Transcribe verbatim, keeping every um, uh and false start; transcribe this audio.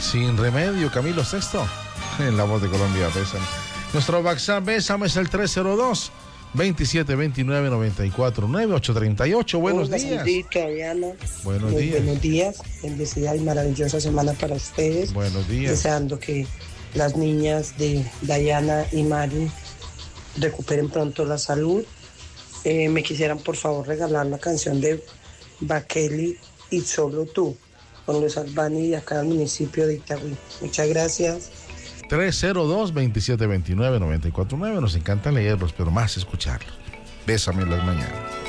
Sin remedio, Camilo Sexto, en La Voz de Colombia, Bésame. Nuestro WhatsApp, Bésame, es el tres cero dos, veintisiete veintinueve, noventa y cuatro nueve, ocho treinta y ocho. Buenos Hola, días. Sandrito, Diana. Buenos Muy días. buenos días. Bendecida y maravillosa semana para ustedes. Buenos días. Deseando que las niñas de Diana y Mari recuperen pronto la salud. Eh, me quisieran por favor regalar la canción de Bakeli y Solo Tú, con Luis Albani de acá del municipio de Itagüí. Muchas gracias. tres cero dos, veintisiete veintinueve, noventa y cuatro nueve. Nos encanta leerlos, pero más escucharlos. Bésame en las mañanas.